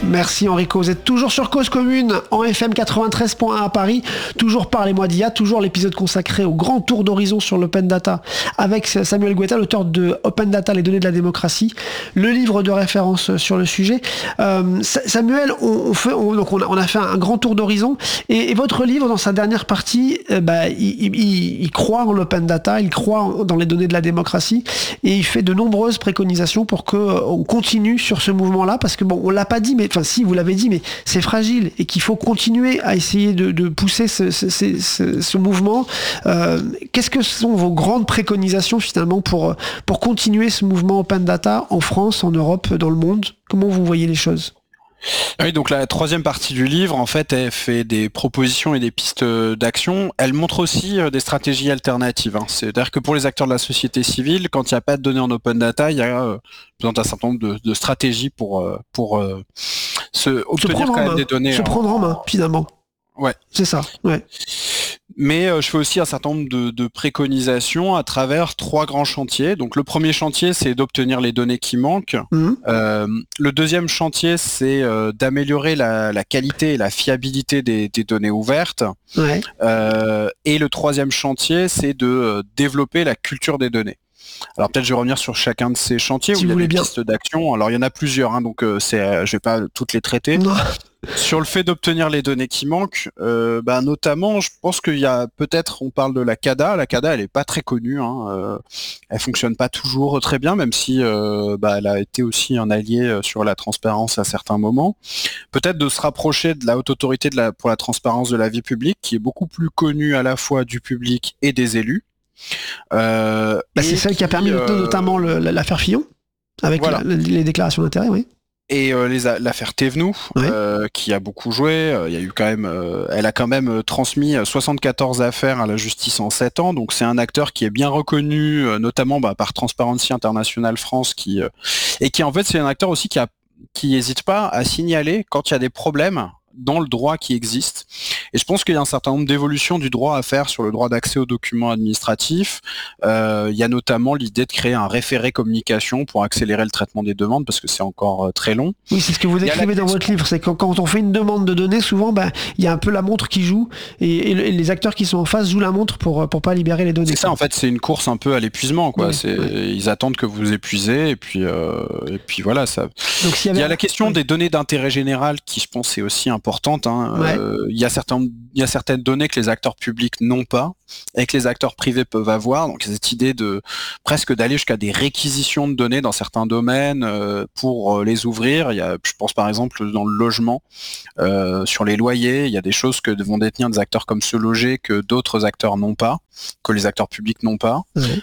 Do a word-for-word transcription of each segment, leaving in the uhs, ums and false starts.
Merci Enrico, vous êtes toujours sur Cause Commune en F M quatre-vingt-treize point un à Paris, toujours Parlez-moi d'I A, toujours l'épisode consacré au grand tour d'horizon sur l'open data avec Samuel Gouetta, l'auteur de Open Data, les données de la démocratie, le livre de référence sur le sujet. Euh, Samuel, on, on, fait, on, donc on, a, on a fait un grand tour d'horizon et, et votre livre, dans sa dernière partie, euh, bah, il, il, il croit en l'open data, il croit dans les données de la démocratie et il fait de nombreuses préconisations pour qu'on continue sur ce mouvement-là, parce que bon, on l'a pas dit, mais enfin si, vous l'avez dit, mais c'est fragile et qu'il faut continuer à essayer de, de pousser ce, ce, ce, ce, ce mouvement. Euh, qu'est-ce que sont vos grandes préconisations finalement pour, pour continuer ce mouvement Open Data en France, en Europe, dans le monde? Comment vous voyez les choses? Oui, donc la troisième partie du livre, en fait, elle fait des propositions et des pistes d'action. Elle montre aussi des stratégies alternatives. Hein. C'est-à-dire que pour les acteurs de la société civile, quand il n'y a pas de données en open data, il y a euh, besoin d'un certain nombre de, de stratégies pour, pour euh, se obtenir quand même des données. Se prendre en main, finalement. Ouais. C'est ça, ouais. Mais euh, je fais aussi un certain nombre de, de préconisations à travers trois grands chantiers. Donc le premier chantier, c'est d'obtenir les données qui manquent. Mmh. Euh, le deuxième chantier, c'est euh, d'améliorer la, la qualité et la fiabilité des, des données ouvertes. Ouais. Euh, et le troisième chantier, c'est de euh, développer la culture des données. Alors peut-être je vais revenir sur chacun de ces chantiers si où il y a des bien. pistes d'action. Alors il y en a plusieurs, hein, donc euh, c'est, euh, je vais pas toutes les traiter. Non. Sur le fait d'obtenir les données qui manquent, euh, bah, notamment, je pense qu'il y a peut-être, on parle de la CADA. La CADA, elle est pas très connue. Hein, euh, elle fonctionne pas toujours très bien, même si euh, bah, elle a été aussi un allié sur la transparence à certains moments. Peut-être de se rapprocher de la haute autorité de la, pour la transparence de la vie publique, qui est beaucoup plus connue à la fois du public et des élus. Euh, bah, c'est celle qui a permis euh, notamment le, l'affaire Fillon, avec voilà. la, les déclarations d'intérêt, oui. Et euh, les, l'affaire Thévenoud, ouais. euh, qui a beaucoup joué, il euh, y a eu quand même, euh, elle a quand même transmis soixante-quatorze affaires à la justice en sept ans, donc c'est un acteur qui est bien reconnu, euh, notamment bah, par Transparency International France, qui euh, et qui en fait c'est un acteur aussi qui a, qui n'hésite pas à signaler quand il y a des problèmes dans le droit qui existe. Et je pense qu'il y a un certain nombre d'évolutions du droit à faire sur le droit d'accès aux documents administratifs. Euh, il y a notamment l'idée de créer un référé communication pour accélérer le traitement des demandes, parce que c'est encore euh, très long. Oui, c'est ce que vous écrivez dans votre livre, c'est que quand on fait une demande de données, souvent, ben, il y a un peu la montre qui joue, et, et les acteurs qui sont en face jouent la montre pour, pour pas libérer les données. C'est ça, en fait, c'est une course un peu à l'épuisement, quoi. Oui, c'est, oui. Ils attendent que vous épuisez, et puis, euh, et puis voilà. Ça... Donc, s'il y avait... Il y a la question oui. des données d'intérêt général, qui, je pense, est aussi important. importante. Hein. Ouais. Euh, il y a certains, il y a certaines données que les acteurs publics n'ont pas et que les acteurs privés peuvent avoir. Donc cette idée de presque d'aller jusqu'à des réquisitions de données dans certains domaines euh, pour euh, les ouvrir. Il y a, je pense par exemple dans le logement, euh, sur les loyers, il y a des choses que vont détenir des acteurs comme Se Loger que d'autres acteurs n'ont pas, que les acteurs publics n'ont pas. Ouais.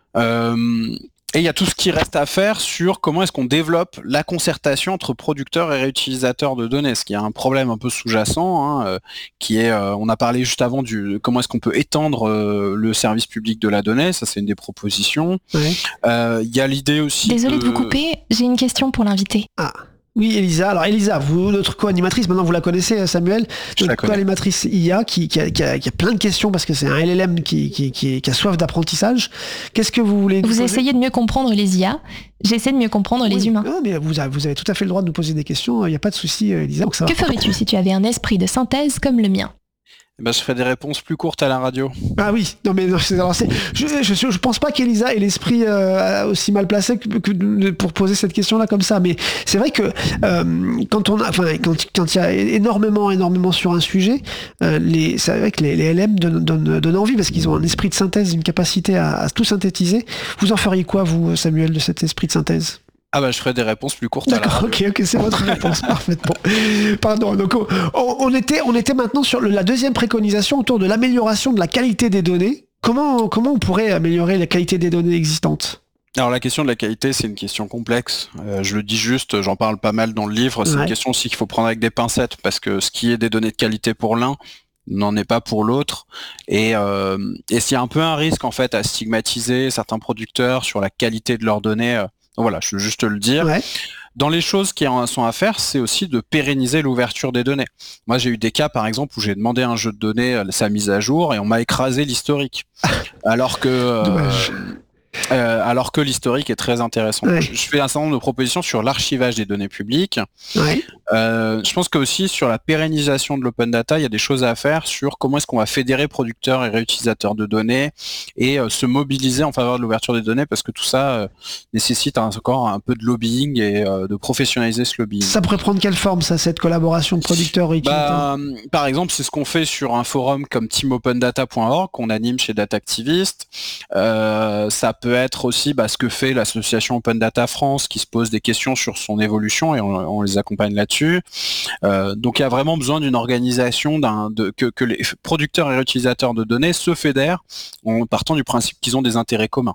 Euh, Et il y a tout ce qui reste à faire sur comment est-ce qu'on développe la concertation entre producteurs et réutilisateurs de données, ce qui est un problème un peu sous-jacent, hein, euh, qui est, euh, on a parlé juste avant du comment est-ce qu'on peut étendre euh, le service public de la donnée, ça c'est une des propositions. Oui. Euh, il y a l'idée aussi. Désolée de... de vous couper, j'ai une question pour l'invité. Ah. Oui, Elisa. Alors, Elisa, vous, notre co-animatrice, maintenant vous la connaissez, Samuel, notre co-animatrice I A qui, qui, a, qui, a, qui a plein de questions parce que c'est un L L M qui, qui, qui, qui a soif d'apprentissage. Qu'est-ce que vous voulez nous Vous poser? essayez de mieux comprendre les I A, j'essaie de mieux comprendre oui. les humains. Non, mais vous avez, vous avez tout à fait le droit de nous poser des questions, il n'y a pas de souci, Elisa. Donc ça que va. ferais-tu si tu avais un esprit de synthèse comme le mien? Ben, je ferai des réponses plus courtes à la radio. Ah oui, non mais non, alors c'est, je, je, je pense pas qu'Elisa ait l'esprit euh, aussi mal placé que, que pour poser cette question-là comme ça. Mais c'est vrai que euh, quand on a, enfin quand quand il y a énormément, énormément sur un sujet, euh, les, c'est vrai que les, les L M donnent, donnent, donnent envie parce qu'ils ont un esprit de synthèse, une capacité à, à tout synthétiser. Vous en feriez quoi, vous, Samuel, de cet esprit de synthèse? Ah bah je ferai des réponses plus courtes. D'accord, à la... ok, ok, c'est votre réponse, parfaitement. Pardon, donc on, on, était, on était maintenant sur le, la deuxième préconisation autour de l'amélioration de la qualité des données. Comment, comment on pourrait améliorer la qualité des données existantes ? Alors la question de la qualité, c'est une question complexe. Euh, je le dis juste, j'en parle pas mal dans le livre, c'est ouais. une question aussi qu'il faut prendre avec des pincettes, parce que ce qui est des données de qualité pour l'un, n'en est pas pour l'autre, et, euh, et s'il y a un peu un risque en fait à stigmatiser certains producteurs sur la qualité de leurs données, euh, voilà, je veux juste le dire. Ouais. Dans les choses qui en sont à faire, c'est aussi de pérenniser l'ouverture des données. Moi, j'ai eu des cas, par exemple, où j'ai demandé à un jeu de données sa mise à jour et on m'a écrasé l'historique. Alors que... Euh, Dommage. Euh, alors que l'historique est très intéressant. Ouais. Je, je fais un certain nombre de propositions sur l'archivage des données publiques. Ouais. Euh, je pense que aussi sur la pérennisation de l'open data, il y a des choses à faire sur comment est-ce qu'on va fédérer producteurs et réutilisateurs de données et euh, se mobiliser en faveur de l'ouverture des données, parce que tout ça euh, nécessite encore un peu de lobbying et euh, de professionnaliser ce lobbying. Ça pourrait prendre quelle forme, ça, cette collaboration producteur-réutilisateur? bah, Par exemple, c'est ce qu'on fait sur un forum comme team open data point org qu'on anime chez Data Activist. Euh, ça peut être aussi bah, ce que fait l'association Open Data France, qui se pose des questions sur son évolution et on, on les accompagne là-dessus. Euh, donc il y a vraiment besoin d'une organisation, d'un, de, que, que les producteurs et réutilisateurs de données se fédèrent en partant du principe qu'ils ont des intérêts communs.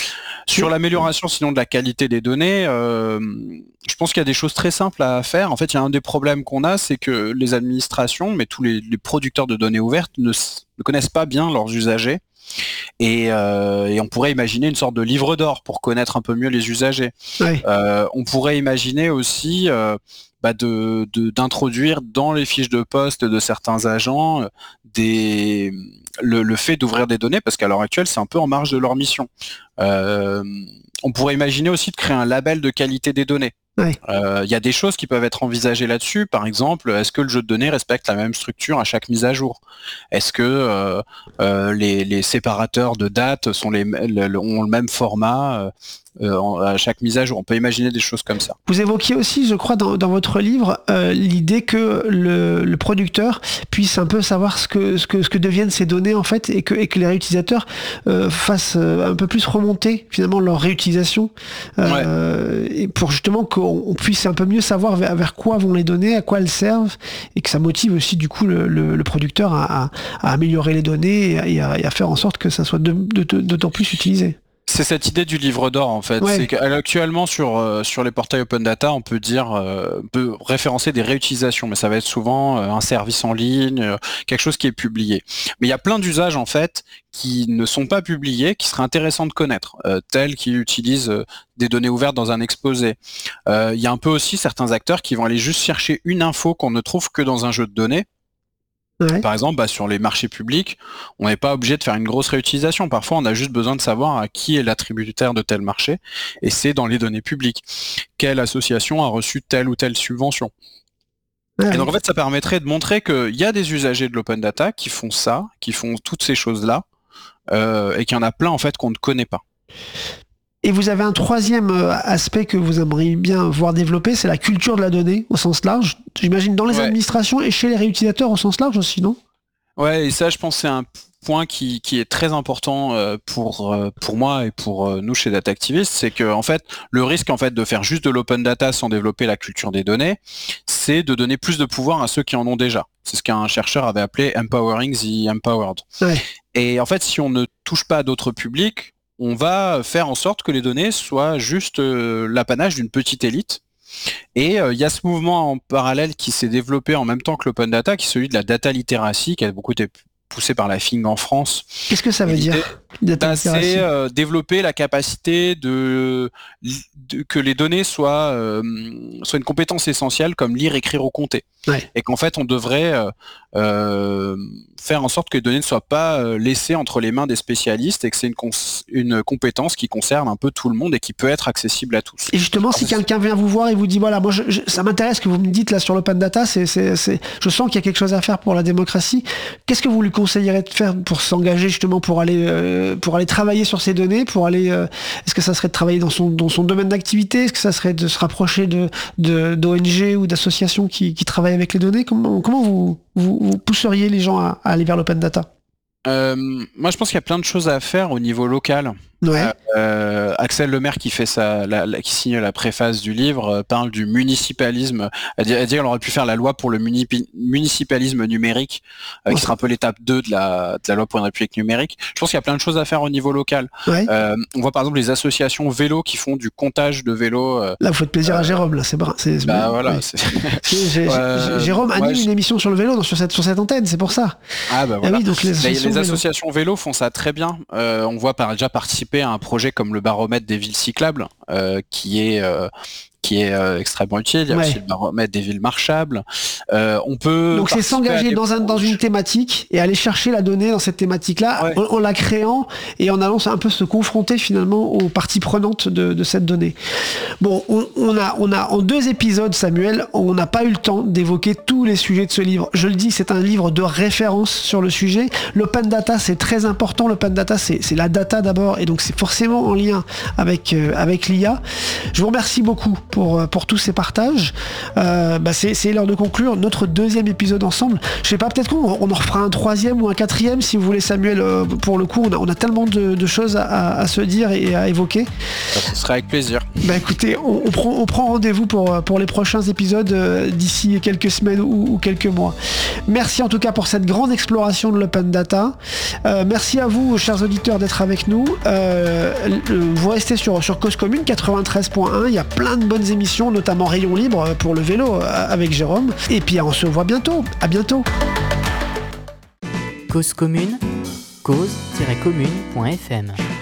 Sur l'amélioration sinon de la qualité des données, euh, je pense qu'il y a des choses très simples à faire. En fait, il y a un des problèmes qu'on a, c'est que les administrations, mais tous les, les producteurs de données ouvertes ne, ne connaissent pas bien leurs usagers. Et, euh, et on pourrait imaginer une sorte de livre d'or pour connaître un peu mieux les usagers. Oui. Euh, on pourrait imaginer aussi euh, bah de, de, d'introduire dans les fiches de poste de certains agents euh, des, le, le fait d'ouvrir des données, parce qu'à l'heure actuelle, c'est un peu en marge de leur mission. Euh, on pourrait imaginer aussi de créer un label de qualité des données. Il oui. euh, y a des choses qui peuvent être envisagées là-dessus. Par exemple, est-ce que le jeu de données respecte la même structure à chaque mise à jour? Est-ce que euh, euh, les, les séparateurs de dates sont les, le, ont le même format euh, euh, à chaque mise à jour? On peut imaginer des choses comme ça. Vous évoquiez aussi, je crois, dans, dans votre livre, euh, l'idée que le, le producteur puisse un peu savoir ce que, ce que, ce que deviennent ces données, en fait, et que, et que les réutilisateurs euh, fassent un peu plus remonter, finalement, leur réutilisation, euh, ouais. et pour justement qu'on on puisse un peu mieux savoir vers, vers quoi vont les données, à quoi elles servent, et que ça motive aussi, du coup, le, le, le producteur à, à, à améliorer les données et à, et à faire en sorte que ça soit de, de, de, d'autant plus utilisé. C'est cette idée du livre d'or en fait. Ouais. C'est qu'actuellement sur euh, sur les portails open data, on peut dire, euh, on peut référencer des réutilisations, mais ça va être souvent euh, un service en ligne, euh, quelque chose qui est publié. Mais il y a plein d'usages en fait qui ne sont pas publiés, qui seraient intéressants de connaître, euh, tels qui utilisent euh, des données ouvertes dans un exposé. Euh, il y a un peu aussi certains acteurs qui vont aller juste chercher une info qu'on ne trouve que dans un jeu de données. Ouais. Par exemple, bah, sur les marchés publics, on n'est pas obligé de faire une grosse réutilisation. Parfois, on a juste besoin de savoir à qui est l'attributaire de tel marché, et c'est dans les données publiques. Quelle association a reçu telle ou telle subvention? Ouais. Et donc, en fait, ça permettrait de montrer qu'il y a des usagers de l'open data qui font ça, qui font toutes ces choses-là, euh, et qu'il y en a plein, en fait, qu'on ne connaît pas. Et vous avez un troisième aspect que vous aimeriez bien voir développer, c'est la culture de la donnée au sens large. J'imagine dans les ouais. administrations et chez les réutilisateurs au sens large aussi, non? Ouais, et ça, je pense que c'est un point qui, qui est très important pour, pour moi et pour nous chez Data Activist, c'est que en fait, le risque en fait de faire juste de l'open data sans développer la culture des données, c'est de donner plus de pouvoir à ceux qui en ont déjà. C'est ce qu'un chercheur avait appelé empowering the empowered. Ouais. Et en fait, si on ne touche pas à d'autres publics, on va faire en sorte que les données soient juste euh, l'apanage d'une petite élite. Et il euh, y a ce mouvement en parallèle qui s'est développé en même temps que l'open data, qui est celui de la data literacy, qui a beaucoup été poussé par la F I N G en France. Qu'est-ce que ça veut dire, bah, c'est euh, développer la capacité de, de que les données soient, euh, soient une compétence essentielle comme lire, écrire ou compter. Ouais. Et qu'en fait on devrait euh, euh, faire en sorte que les données ne soient pas euh, laissées entre les mains des spécialistes et que c'est une, cons- une compétence qui concerne un peu tout le monde et qui peut être accessible à tous. Et justement, alors, si quelqu'un vient vous voir et vous dit voilà, moi je, je, ça m'intéresse que vous me dites là sur l'open data, c'est, c'est, c'est, je sens qu'il y a quelque chose à faire pour la démocratie. Qu'est-ce que vous lui conseillerez de faire pour s'engager justement pour aller euh, pour aller travailler sur ces données, pour aller euh, est-ce que ça serait de travailler dans son dans son domaine d'activité, est-ce que ça serait de se rapprocher de, de d'O N G ou d'associations qui, qui travaillent avec les données? Comment comment vous vous, vous pousseriez les gens à, à aller vers l'open data? Euh, moi, je pense qu'il y a plein de choses à faire au niveau local. Ouais. Euh, Axel Lemaire, qui fait sa, la, la, qui signe la préface du livre, euh, parle du municipalisme. Elle dit, elle dit, on aurait pu faire la loi pour le muni- municipalisme numérique, euh, qui sera un peu l'étape deux de la, de la loi pour une république numérique. Je pense qu'il y a plein de choses à faire au niveau local. Ouais. Euh, on voit par exemple les associations vélo qui font du comptage de vélos. Euh, là, vous faites plaisir euh, à Jérôme. Là, c'est bra- c'est, c'est bah voilà. Ouais. C'est... j'ai, j'ai, Jérôme anime ouais, une émission sur le vélo sur cette sur cette antenne. C'est pour ça. Ah bah voilà. Ah oui, donc les associations, les vélo. associations vélo font ça très bien. Euh, on voit par déjà participer à un projet comme le baromètre des villes cyclables, euh, qui est euh, qui est euh, extrêmement utile. Il y a ouais. aussi le baromètre des villes marchables. Euh, on peut donc c'est s'engager dans, un, dans une thématique et aller chercher la donnée dans cette thématique-là ouais. en, en la créant et en allant un peu se confronter finalement aux parties prenantes de, de cette donnée. Bon, on, on a on a en deux épisodes, Samuel, on n'a pas eu le temps d'évoquer tous les sujets de ce livre. Je le dis, c'est un livre de référence sur le sujet. L'open data, c'est très important. L'open data, c'est, c'est la data d'abord et donc c'est forcément en lien avec euh, avec l'I A. Je vous remercie beaucoup pour, pour tous ces partages. Euh, bah c'est, c'est l'heure de conclure notre deuxième épisode ensemble. Je sais pas, peut-être qu'on on en refera un troisième ou un quatrième si vous voulez, Samuel. Euh, pour le coup, on a, on a tellement de, de choses à, à se dire et à évoquer. Ça sera avec plaisir. Bah écoutez, on, on prend, on prend rendez-vous pour, pour les prochains épisodes euh, d'ici quelques semaines ou, ou quelques mois. Merci en tout cas pour cette grande exploration de l'open data. Euh, merci à vous, chers auditeurs, d'être avec nous. Euh, vous restez sur, sur Cause Commune quatre-vingt-treize point un. Il y a plein de bonnes émissions, notamment Rayon Libre pour le vélo avec Jérôme. Et puis on se voit bientôt. À bientôt. Cause Commune, cause tiret commune point f m